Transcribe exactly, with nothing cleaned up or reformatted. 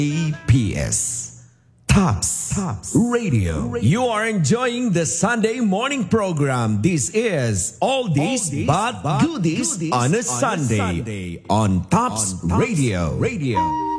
A P S. Tops, Tops Radio. Radio. You are enjoying the Sunday morning program. This is All This But, but Goodies, goodies on a, on Sunday, a Sunday on Tops, on Tops Radio. Radio.